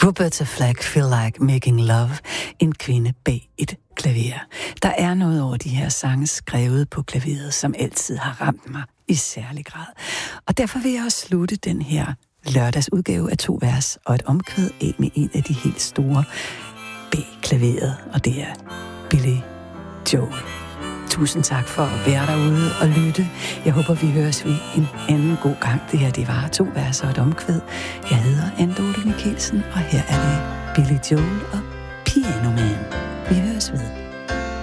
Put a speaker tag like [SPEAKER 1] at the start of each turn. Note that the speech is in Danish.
[SPEAKER 1] Roberta Flack, Feel Like Making Love, en kvinde bag et klaver. Der er noget over de her sange skrevet på klaveret, som altid har ramt mig i særlig grad. Og derfor vil jeg også slutte den her lørdagsudgave af 2 vers og et omkvæd af med en af de helt store bag klaveret, og det er Billy Joel. Tusind tak for at være derude og lytte. Jeg håber, vi høres ved en anden god gang. Det her, det var 2 vers og et omkvæd. Jeg hedder Anne-Dorthe Michelsen, og her er det Billy Joel og Piano Man. Vi høres ved.